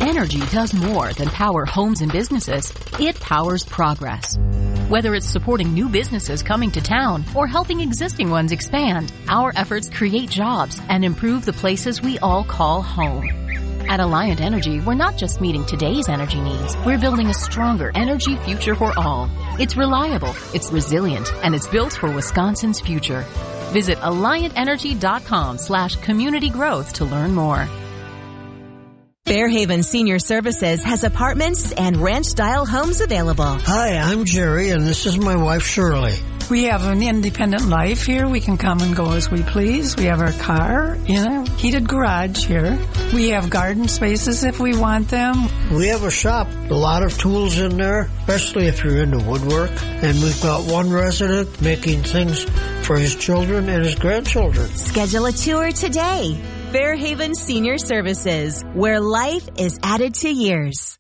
Energy does more than power homes and businesses. It powers progress. Whether it's supporting new businesses coming to town or helping existing ones expand, our efforts create jobs and improve the places we all call home. At Alliant Energy, we're not just meeting today's energy needs. We're building a stronger energy future for all. It's reliable, it's resilient, and it's built for Wisconsin's future. Visit AlliantEnergy.com/community growth to learn more. Fairhaven Senior Services has apartments and ranch-style homes available. Hi, I'm Jerry, and this is my wife, Shirley. We have an independent life here. We can come and go as we please. We have our car in a heated garage here. We have garden spaces if we want them. We have a shop, a lot of tools in there, especially if you're into woodwork. And we've got one resident making things for his children and his grandchildren. Schedule a tour today. Fairhaven Senior Services, where life is added to years.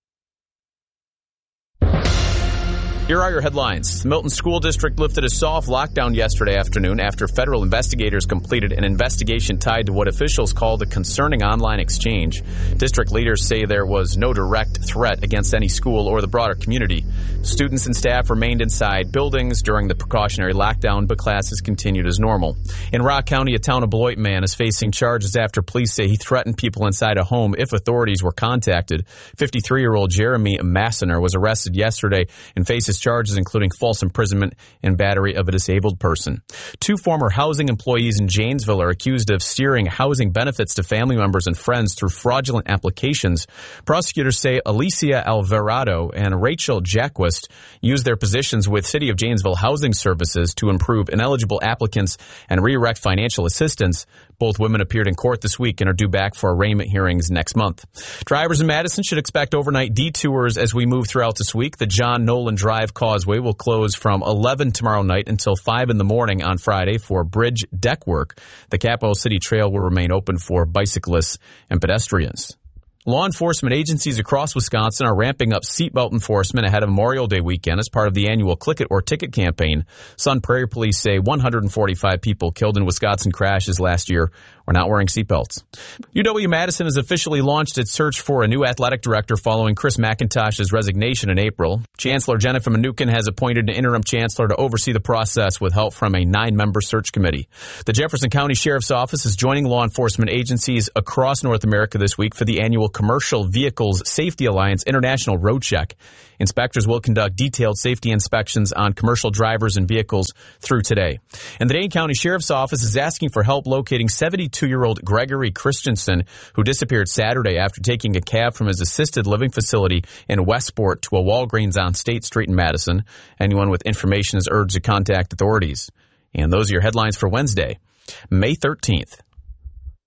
Here are your headlines. The Milton School District lifted a soft lockdown yesterday afternoon after federal investigators completed an investigation tied to what officials called a concerning online exchange. District leaders say there was no direct threat against any school or the broader community. Students and staff remained inside buildings during the precautionary lockdown, but classes continued as normal. In Rock County, a town of Beloit man is facing charges after police say he threatened people inside a home if authorities were contacted. 53-year-old Jeremy Massener was arrested yesterday and faces charges including false imprisonment and battery of a disabled person. Two former housing employees in Janesville are accused of steering housing benefits to family members and friends through fraudulent applications. Prosecutors say Alicia Alvarado and Rachel Jacquist used their positions with City of Janesville Housing Services to improve ineligible applicants and redirect financial assistance. Both women appeared in court this week and are due back for arraignment hearings next month. Drivers in Madison should expect overnight detours as we move throughout this week. The John Nolan Drive Causeway will close from 11 tomorrow night until 5 in the morning on Friday for bridge deck work. The Capital City Trail will remain open for bicyclists and pedestrians. Law enforcement agencies across Wisconsin are ramping up seatbelt enforcement ahead of Memorial Day weekend as part of the annual Click It or Ticket campaign. Sun Prairie Police say 145 people killed in Wisconsin crashes last year were not wearing seatbelts. UW-Madison has officially launched its search for a new athletic director following Chris McIntosh's resignation in April. Chancellor Jennifer Mnuchin has appointed an interim chancellor to oversee the process with help from a 9-member search committee. The Jefferson County Sheriff's Office is joining law enforcement agencies across North America this week for the annual Commercial Vehicles Safety Alliance International Road Check. Inspectors will conduct detailed safety inspections on commercial drivers and vehicles through today. And the Dane County Sheriff's Office is asking for help locating 72-year-old Gregory Christensen, who disappeared Saturday after taking a cab from his assisted living facility in Westport to a Walgreens on State Street in Madison. Anyone with information is urged to contact authorities. And those are your headlines for Wednesday, May 13th.